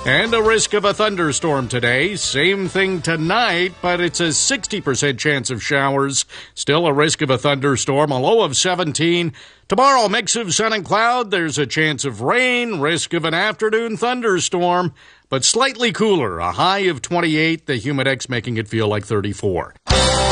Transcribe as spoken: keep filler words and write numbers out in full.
And a risk of a thunderstorm today. Same thing tonight, but it's a sixty percent chance of showers. Still a risk of a thunderstorm, a low of seventeen. Tomorrow, a mix of sun and cloud. There's a chance of rain, risk of an afternoon thunderstorm, but slightly cooler. A high of twenty-eight, the Humidex making it feel like thirty-four.